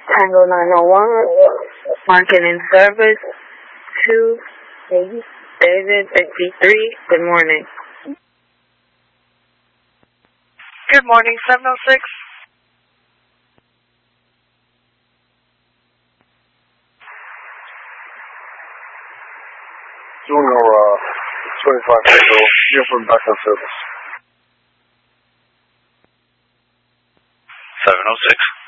Tango 901, marking in service 2, David 53, good morning. Good morning, 706. Juno 25 Tango, uniform back on service. 706.